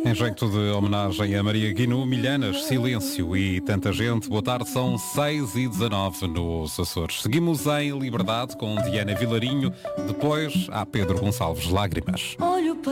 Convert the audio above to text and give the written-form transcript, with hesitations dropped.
Em jeito de homenagem a Maria Guinou, Milhanas, Silêncio e tanta gente. Boa tarde, são 6h19 nos Açores. Seguimos em Liberdade com Diana Vilarinho. Depois há Pedro Gonçalves, Lágrimas.